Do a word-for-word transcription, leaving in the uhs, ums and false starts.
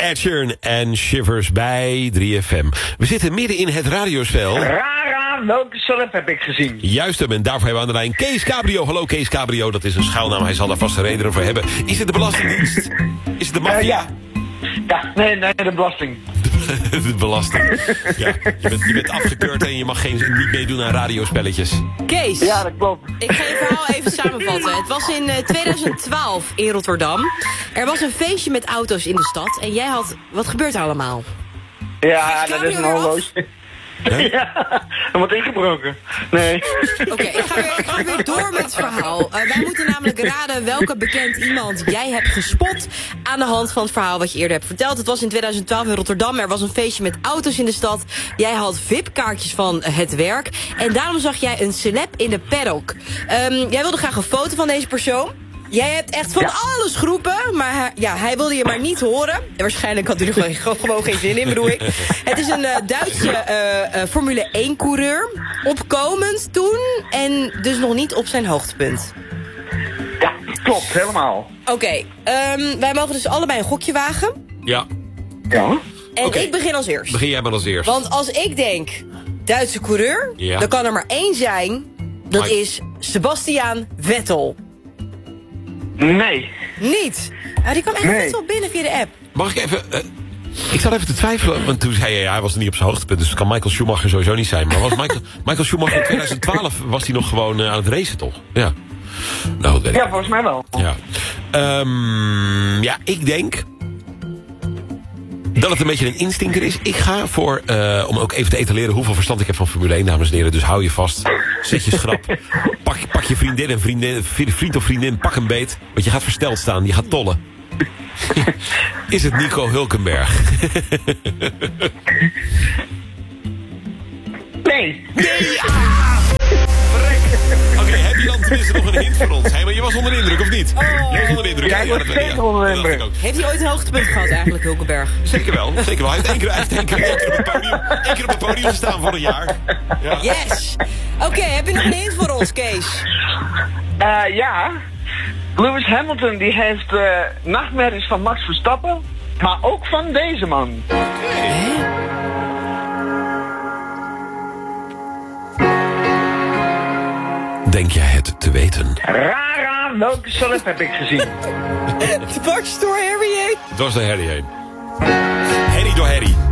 Ed Sheeran en Shivers bij drie F M. We zitten midden in het radiospel. Rara, welke celeb heb ik gezien? Juist hem, en daarvoor hebben we aan de lijn Kees Cabrio. Hallo Kees Cabrio, dat is een schuilnaam. Hij zal daar vast een reden voor hebben. Is het de Belastingdienst? Is het de maffia? Uh, ja. ja, nee, nee, de belasting. De belasting. Ja, je bent, je bent afgekeurd en je mag geen, niet meedoen aan radiospelletjes. Kees. Ja, dat klopt. Ik ga je verhaal even samenvatten. Het was in uh, twintig twaalf in Rotterdam. Er was een feestje met auto's in de stad. En jij had... Wat gebeurt er allemaal? Ja, dat is een horloge. Huh? Ja, er wordt ingebroken. Nee. Oké, okay, ik, ik ga weer door met het verhaal. Uh, wij moeten namelijk raden welke bekend iemand jij hebt gespot... aan de hand van het verhaal wat je eerder hebt verteld. Het was in twintig twaalf in Rotterdam. Er was een feestje met auto's in de stad. Jij had V I P-kaartjes van het werk. En daarom zag jij een celeb in de paddock. Um, jij wilde graag een foto van deze persoon... Jij hebt echt van ja. alles geroepen, maar hij, ja, hij wilde je maar niet horen. En waarschijnlijk had hij er gewoon, gewoon geen zin in, bedoel ik. Het is een uh, Duitse uh, uh, Formule één-coureur. Opkomend toen en dus nog niet op zijn hoogtepunt. Ja, klopt, helemaal. Oké, okay, um, wij mogen dus allebei een gokje wagen. Ja. Ja. En okay. ik begin als eerst. Begin jij maar als eerst. Want als ik denk Duitse coureur, ja. dan kan er maar één zijn. Dat maar... is Sebastian Vettel. Nee. Niet? Nou, die kwam echt nee. wel binnen via de app. Mag ik even... Uh, ik zat even te twijfelen, want toen zei je... ja, hij was er niet op zijn hoogtepunt, dus het kan Michael Schumacher sowieso niet zijn. Maar was Michael, Michael Schumacher in twintig twaalf was hij nog gewoon uh, aan het racen, toch? Ja. Nou, goed, weet ja, ik. volgens mij wel. Ja. Um, ja, ik denk... dat het een beetje een instinker is. Ik ga voor, uh, om ook even te etaleren hoeveel verstand ik heb van Formule één, dames en heren. Dus hou je vast, zet je schrap, pak, pak je vriendin en vriendin, vriend of vriendin, pak een beet. Want je gaat versteld staan, je gaat tollen. Is het Nico Hulkenberg? Nee. Nee, ah! Verrek. Oké, okay, heb je dan tenminste nog een hint voor ons? Hey, maar je was onder de indruk, of niet? Oh. Je was onder de indruk. Ja, ik was ja, zeker ja, onder de indruk. Heeft hij ooit een hoogtepunt gehad eigenlijk, Hulkenberg? Zeker wel, zeker wel. Hij heeft één keer, hij heeft één keer, één keer, op, het podium, één keer op het podium gestaan voor een jaar. Ja. Yes. Oké, okay, heb je nog een hint voor ons, Kees? Uh, ja. Lewis Hamilton die heeft uh, nachtmerries van Max Verstappen, maar ook van deze man. Oké. Okay. Denk jij het te weten? Rara, welke celeb heb ik gezien? Dwars door Harry heen. Dwars door Harry heen. Harry door Harry.